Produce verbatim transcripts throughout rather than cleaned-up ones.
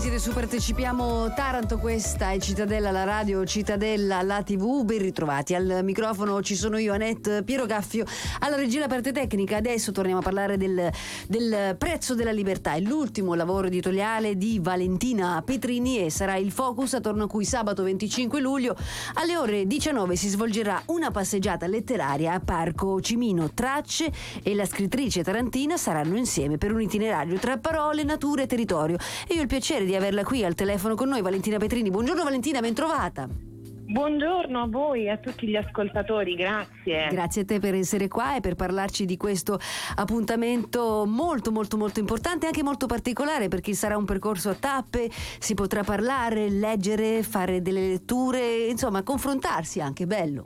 Su Partecipiamo Taranto, questa è Cittadella, la radio, Cittadella, la tivù. Ben ritrovati, al microfono ci sono io, Annette Piero Gaffio, alla regia la parte tecnica. Adesso torniamo a parlare del, del prezzo della libertà, è l'ultimo lavoro editoriale di Valentina Petrini e sarà il focus attorno a cui sabato venticinque luglio alle ore diciannove si svolgerà una passeggiata letteraria a Parco Cimino. Tracce e la scrittrice tarantina saranno insieme per un itinerario tra parole, natura e territorio. E io ho il piacere di averla qui al telefono con noi, Valentina Petrini. Buongiorno Valentina, ben trovata. Buongiorno a voi e a tutti gli ascoltatori, grazie. Grazie a te per essere qua e per parlarci di questo appuntamento molto molto molto importante e anche molto particolare, perché sarà un percorso a tappe, si potrà parlare, leggere, fare delle letture, insomma confrontarsi anche, bello.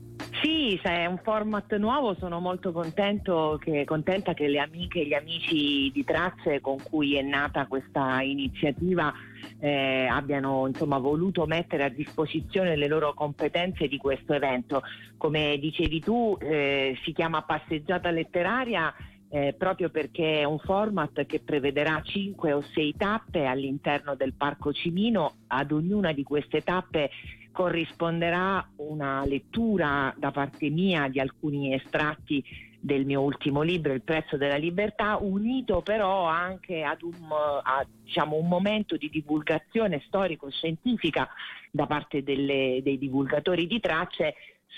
Sì, se è un format nuovo, sono molto contento che, contenta che le amiche e gli amici di Tracce con cui è nata questa iniziativa eh, abbiano insomma voluto mettere a disposizione le loro competenze di questo evento. Come dicevi tu, eh, si chiama Passeggiata Letteraria eh, proprio perché è un format che prevederà cinque o sei tappe all'interno del Parco Cimino. Ad ognuna di queste tappe corrisponderà una lettura da parte mia di alcuni estratti del mio ultimo libro, Il prezzo della libertà, unito però anche ad un, a, diciamo, un momento di divulgazione storico-scientifica da parte delle, dei divulgatori di Tracce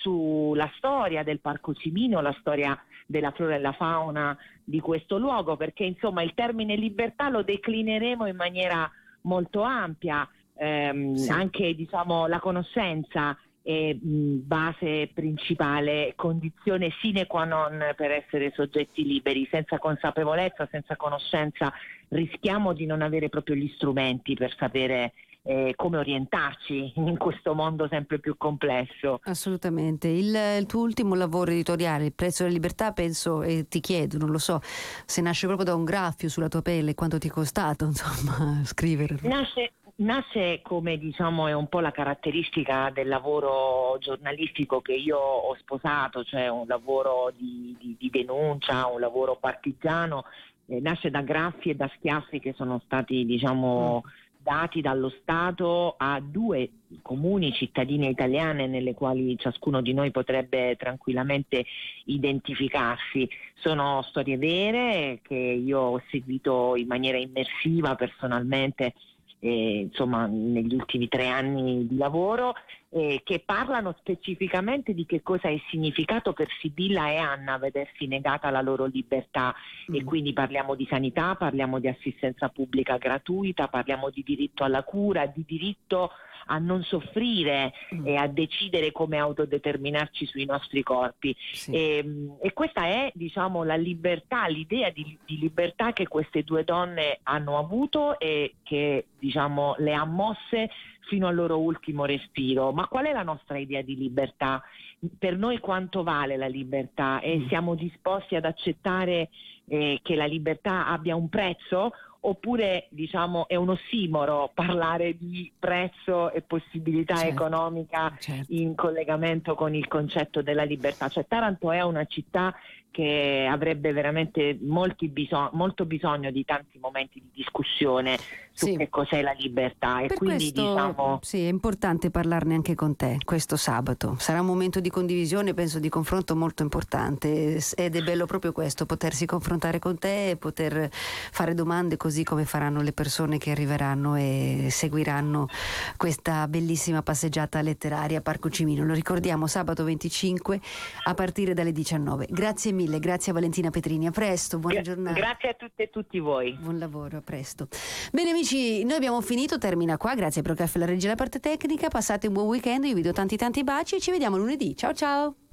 sulla storia del Parco Cimino, la storia della flora e la fauna di questo luogo, perché insomma il termine libertà lo declineremo in maniera molto ampia. Ehm, sì. Anche diciamo la conoscenza è mh, base principale, condizione sine qua non per essere soggetti liberi. Senza consapevolezza, senza conoscenza rischiamo di non avere proprio gli strumenti per sapere eh, come orientarci in questo mondo sempre più complesso. Assolutamente. Il, il tuo ultimo lavoro editoriale, Il prezzo della libertà, penso, e ti chiedo, non lo so, se nasce proprio da un graffio sulla tua pelle, quanto ti è costato insomma scrivere? Nasce Nasce come diciamo è un po' la caratteristica del lavoro giornalistico che io ho sposato, cioè un lavoro di, di, di denuncia, un lavoro partigiano, eh, nasce da graffi e da schiaffi che sono stati diciamo dati dallo Stato a due comuni cittadine italiane nelle quali ciascuno di noi potrebbe tranquillamente identificarsi. Sono storie vere che io ho seguito in maniera immersiva personalmente Eh, insomma negli ultimi tre anni di lavoro, eh, che parlano specificamente di che cosa è significato per Sibilla e Anna vedersi negata la loro libertà. Mm. E quindi parliamo di sanità, parliamo di assistenza pubblica gratuita, parliamo di diritto alla cura, di diritto a non soffrire mm. e a decidere come autodeterminarci sui nostri corpi. Sì. E, e questa è diciamo la libertà, l'idea di, di libertà che queste due donne hanno avuto e che diciamo le ha mosse fino al loro ultimo respiro. Ma qual è la nostra idea di libertà? Per noi quanto vale la libertà? E mm. siamo disposti ad accettare eh, che la libertà abbia un prezzo? Oppure diciamo è un ossimoro parlare di prezzo e possibilità certo, economica certo. in collegamento con il concetto della libertà? Cioè Taranto è una città che avrebbe veramente molti biso- molto bisogno di tanti momenti di discussione su sì. che cos'è la libertà. E per quindi questo, diciamo sì, è importante parlarne anche con te questo sabato. Sarà un momento di condivisione, penso di confronto molto importante, ed è bello proprio questo, potersi confrontare con te e poter fare domande così come faranno le persone che arriveranno e seguiranno questa bellissima passeggiata letteraria a Parco Cimino. Lo ricordiamo, sabato venticinque a partire dalle diciannove. Grazie mille, grazie a Valentina Petrini, a presto, buona Gra- giornata. Grazie a tutte e tutti voi. Buon lavoro, a presto. Bene amici, noi abbiamo finito, termina qua, grazie a Procaf la regia e la parte tecnica, passate un buon weekend, io vi do tanti tanti baci e ci vediamo lunedì, ciao ciao!